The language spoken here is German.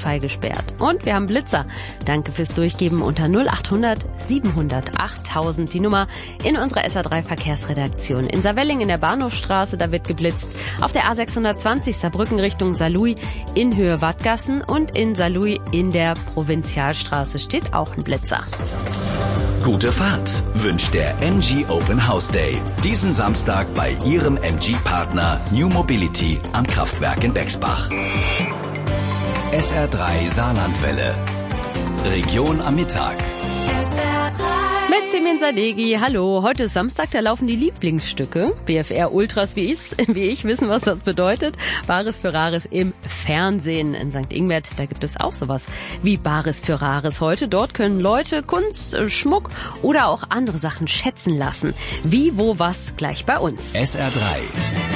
Wi-Fi gesperrt. Und wir haben Blitzer. Danke fürs Durchgeben unter 0800 700 8000, die Nummer in unserer SR3 Verkehrsredaktion. In Saarvelling in der Bahnhofstraße, da wird geblitzt. Auf der A620 Saarbrücken Richtung Saarlouis in Höhe Wattgassen und in Saarlouis in der Provinzialstraße steht auch ein Blitzer. Gute Fahrt wünscht der MG Open House Day. Diesen Samstag bei Ihrem MG-Partner New Mobility am Kraftwerk in Bexbach. SR3 Saarlandwelle. Region am Mittag. Mit Simin Sadeghi, hallo. Heute ist Samstag, da laufen die Lieblingsstücke. BFR-Ultras wie ich wissen, was das bedeutet. Bares für Rares im Fernsehen. In St. Ingbert, da gibt es auch sowas wie Bares für Rares heute. Dort können Leute Kunst, Schmuck oder auch andere Sachen schätzen lassen. Wie, wo, was, gleich bei uns. SR3.